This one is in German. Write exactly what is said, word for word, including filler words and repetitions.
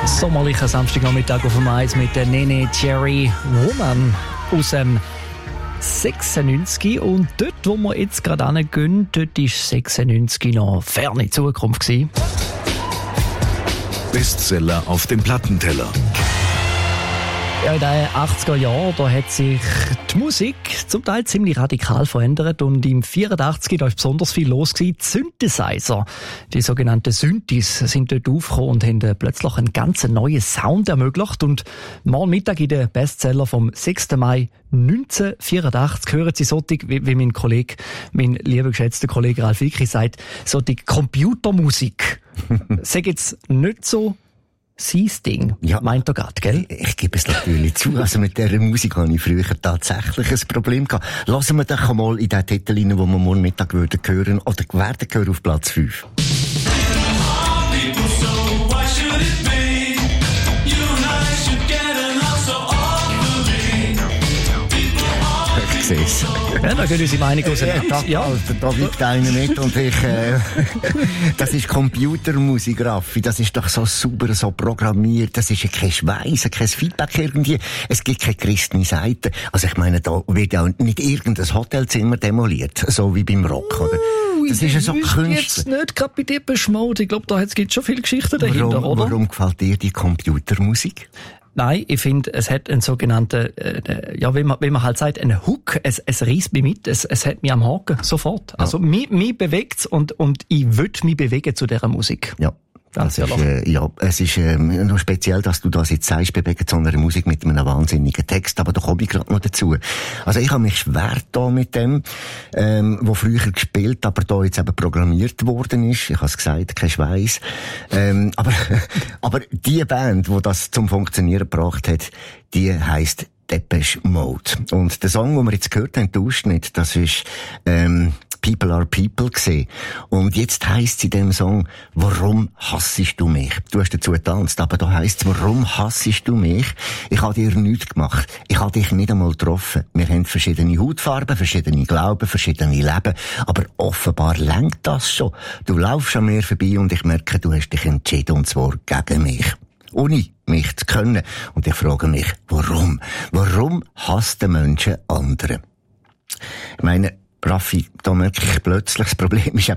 Sommerlicher Samstagnachmittag auf dem Eis mit der Nene Cherry Woman aus dem sechsundneunzig. Und dort, wo wir jetzt gerade hingehen, dort war sechsundneunzig noch ferne Zukunft gewesen. Bestseller auf dem Plattenteller. Ja, in den achtziger Jahren, da hat sich die Musik zum Teil ziemlich radikal verändert und im vierundachtzig da ist besonders viel los gewesen. Die Synthesizer, die sogenannten Synthes, sind dort aufgekommen und haben plötzlich einen ganz neuen Sound ermöglicht. Und morgen Mittag in den Bestseller vom sechsten Mai neunzehnhundertvierundachtzig hören Sie so, wie, wie mein Kollege, mein lieber geschätzter Kollege Ralf Wicki sagt, so die Computermusik. Sag jetzt nicht so sein Ding, ja, meint er gerade, gell? Ich gebe es natürlich zu. Also mit dieser Musik hatte ich früher tatsächlich ein Problem gehabt. Lassen wir doch mal in den Titel rein, den wir morgen Mittag würden hören oder werden hören auf Platz fünf. Ich sehe es. Ja, da gehen unsere Meinung auseinander. Ja, ja. Also, da wiegt einer mit und ich, äh, das ist Computermusik, Raffi. Das ist doch so super, so programmiert. Das ist ja kein Schweiß, kein Feedback irgendwie. Es gibt keine christliche Seite. Also ich meine, da wird ja nicht irgendein Hotelzimmer demoliert. So wie beim Rock, oder? Das ist ja so Künstler. Jetzt nicht gerade bei dir beschmolz. Ich glaube, da gibt es schon viele Geschichten dahinter, warum, oder? Warum gefällt dir die Computermusik? Nein, ich finde, es hat einen sogenannten, äh, ja, wie man, wie man halt sagt, einen Hook. Es, es reißt mich mit, es, es hat mich am Haken, sofort. Also, ja. mich, mich bewegt's und, und ich will mich bewegen zu dieser Musik. Ja. Das ist, äh, ja, es ist äh, noch speziell, dass du das jetzt sagst, bewegen zu einer Musik mit einem wahnsinnigen Text, aber da komme ich gerade noch dazu. Also ich habe mich schwer da mit dem, ähm, wo früher gespielt, aber da jetzt eben programmiert worden ist. Ich habe es gesagt, kein Schweiß. Ähm, aber, aber die Band, die das zum Funktionieren gebracht hat, die heisst Depeche Mode. Und der Song, den wir jetzt gehört haben, der Ausschnitt, das ist ähm, People are People gesehen. Und jetzt heisst es in dem Song, warum hassest du mich? Du hast dazu getanzt, aber da heisst es, warum hassest du mich? Ich habe dir nichts gemacht. Ich habe dich nicht einmal getroffen. Wir haben verschiedene Hautfarben, verschiedene Glauben, verschiedene Leben. Aber offenbar lenkt das schon. Du laufst an mir vorbei und ich merke, du hast dich entschieden, und zwar gegen mich. Ohne mich zu können. Und ich frage mich, warum? Warum hasst der Menschen andere? Ich meine, Raffi, da merke ich plötzlich, das Problem ist eben